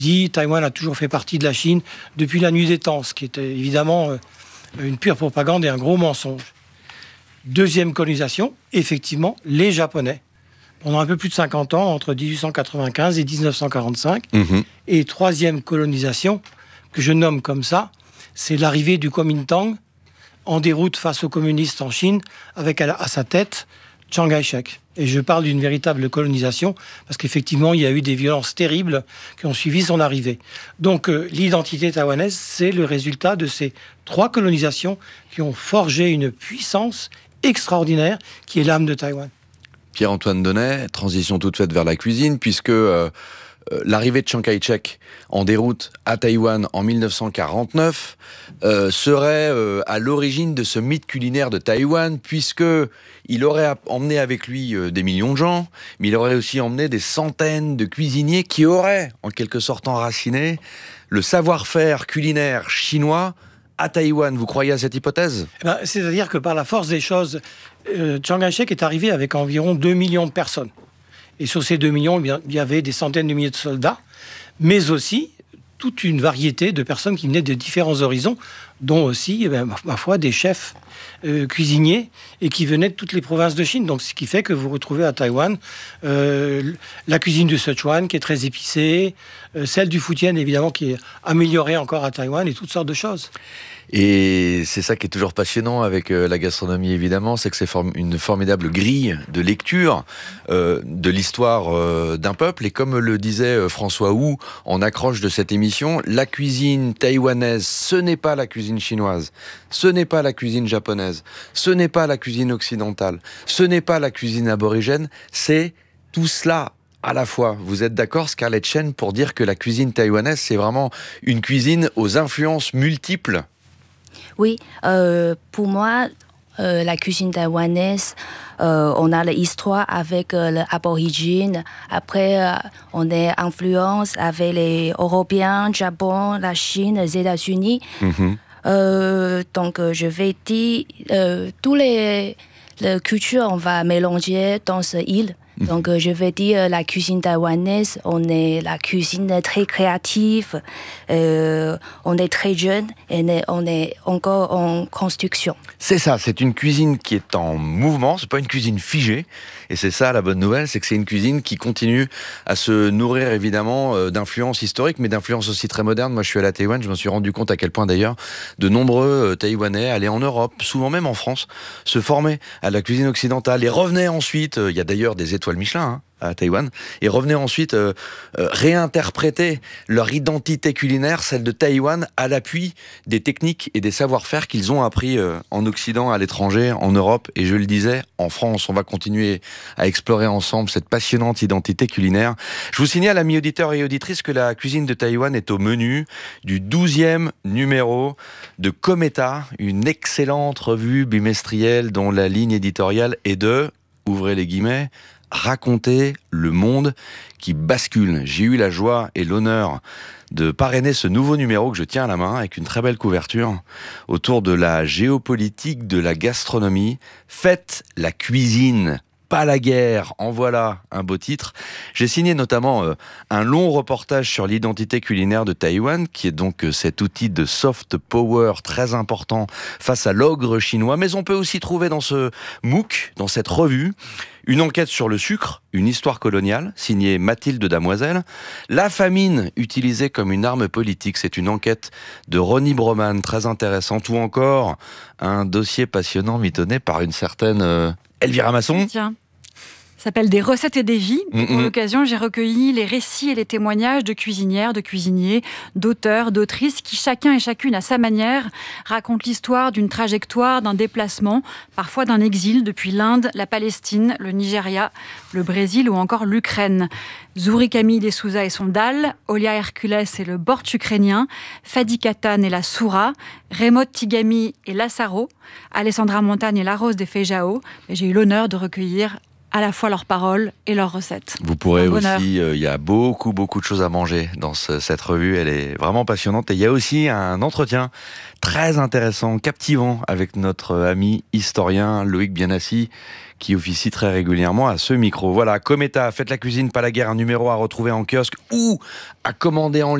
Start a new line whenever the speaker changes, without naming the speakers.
Taïwan a toujours fait partie de la Chine depuis la nuit des temps, ce qui était évidemment une pure propagande et un gros mensonge. Deuxième colonisation, effectivement, les Japonais. Pendant un peu plus de 50 ans, entre 1895 et 1945. Et troisième colonisation, que je nomme comme ça, c'est l'arrivée du Kuomintang en déroute face aux communistes en Chine, avec à sa tête Chiang Kai-shek. Et je parle d'une véritable colonisation, parce qu'effectivement, il y a eu des violences terribles qui ont suivi son arrivée. Donc, l'identité taïwanaise, c'est le résultat de ces trois colonisations qui ont forgé une puissance extraordinaire, qui est l'âme de Taïwan.
Pierre-Antoine Donnet, transition toute faite vers la cuisine, puisque l'arrivée de Chiang Kai-shek en déroute à Taïwan en 1949 serait à l'origine de ce mythe culinaire de Taïwan, puisqu'il aurait emmené avec lui des millions de gens, mais il aurait aussi emmené des centaines de cuisiniers qui auraient, en quelque sorte, enraciné le savoir-faire culinaire chinois à Taïwan. Vous croyez à cette hypothèse ?
C'est-à-dire que par la force des choses, Chiang Kai-shek est arrivé avec environ 2 millions de personnes. Et sur ces 2 millions, il y avait des centaines de milliers de soldats, mais aussi toute une variété de personnes qui venaient de différents horizons, dont aussi, ma foi, des chefs cuisiniers, et qui venaient de toutes les provinces de Chine. Donc, ce qui fait que vous retrouvez à Taïwan la cuisine du Sichuan, qui est très épicée, celle du Fujian, évidemment, qui est améliorée encore à Taïwan, et toutes sortes de choses.
Et c'est ça qui est toujours passionnant avec la gastronomie, évidemment, c'est que c'est une formidable grille de lecture de l'histoire d'un peuple. Et comme le disait François Hu en accroche de cette émission, la cuisine taïwanaise, ce n'est pas la cuisine chinoise, ce n'est pas la cuisine japonaise, ce n'est pas la cuisine occidentale, ce n'est pas la cuisine aborigène, c'est tout cela à la fois. Vous êtes d'accord, Scarlett Chen, pour dire que la cuisine taïwanaise, c'est vraiment une cuisine aux influences multiples ?
Oui, pour moi, la cuisine taïwanaise, on a l'histoire avec l'aborigène. Après, on est influence avec les Européens, le Japon, la Chine, les États-Unis. Donc, je vais dire, toutes les cultures, on va mélanger dans cette île. Donc, je vais dire, la cuisine taïwanaise, on est la cuisine très créative, on est très jeune et on est encore en construction.
C'est ça, c'est une cuisine qui est en mouvement, c'est pas une cuisine figée. Et c'est ça la bonne nouvelle, c'est que c'est une cuisine qui continue à se nourrir évidemment d'influences historiques, mais d'influences aussi très modernes. Moi, je suis allé à Taïwan, je me suis rendu compte à quel point d'ailleurs de nombreux Taïwanais allaient en Europe, souvent même en France, se former à la cuisine occidentale et revenaient ensuite. Il y a d'ailleurs des étoiles Michelin à Taïwan, et revenaient ensuite réinterpréter leur identité culinaire, celle de Taïwan, à l'appui des techniques et des savoir-faire qu'ils ont appris en Occident, à l'étranger, en Europe, et je le disais, en France. On va continuer à explorer ensemble cette passionnante identité culinaire. Je vous signale, amis auditeurs et auditrices, que la cuisine de Taïwan est au menu du 12e numéro de Cometa, une excellente revue bimestrielle dont la ligne éditoriale est de, ouvrez les guillemets, raconter le monde qui bascule. J'ai eu la joie et l'honneur de parrainer ce nouveau numéro que je tiens à la main avec une très belle couverture autour de la géopolitique de la gastronomie. Faites la cuisine, pas la guerre. En voilà un beau titre. J'ai signé notamment un long reportage sur l'identité culinaire de Taïwan, qui est donc cet outil de soft power très important face à l'ogre chinois. Mais on peut aussi trouver dans ce MOOC, dans cette revue, une enquête sur le sucre, une histoire coloniale, signée Mathilde Damoiselle. La famine utilisée comme une arme politique, c'est une enquête de Ronnie Broman, très intéressante. Ou encore un dossier passionnant mitonné par une certaine Elvira Masson.
Tiens. Ça s'appelle Des recettes et des vies. Pour l'occasion, j'ai recueilli les récits et les témoignages de cuisinières, de cuisiniers, d'auteurs, d'autrices qui, chacun et chacune à sa manière, racontent l'histoire d'une trajectoire, d'un déplacement, parfois d'un exil depuis l'Inde, la Palestine, le Nigeria, le Brésil ou encore l'Ukraine. Zouri Camille de Souza et son dal, Olia Hercules et le bort ukrainien, Fadi Katan et la Soura, Raymond Tigami et l'Assaro, Alessandra Montagne et la Rose des Feijao. J'ai eu l'honneur de recueillir à la fois leurs paroles et leurs recettes.
Vous pourrez aussi, il y a beaucoup de choses à manger dans cette revue, elle est vraiment passionnante. Et il y a aussi un entretien très intéressant, captivant, avec notre ami historien Loïc Bianassi, qui officie très régulièrement à ce micro. Voilà, Cometa, faites la cuisine, pas la guerre, un numéro à retrouver en kiosque ou à commander en ligne.